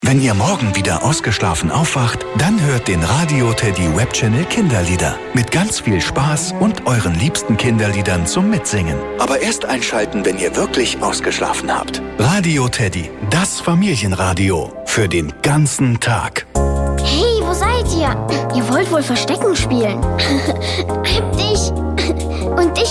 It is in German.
Wenn ihr morgen wieder ausgeschlafen aufwacht, dann hört den Radio Teddy Webchannel Kinderlieder. Mit ganz viel Spaß und euren liebsten Kinderliedern zum Mitsingen. Aber erst einschalten, wenn ihr wirklich ausgeschlafen habt. Radio Teddy, das Familienradio. Für den ganzen Tag. Hey, wo seid ihr? Ihr wollt wohl Verstecken spielen. Hab dich. Und dich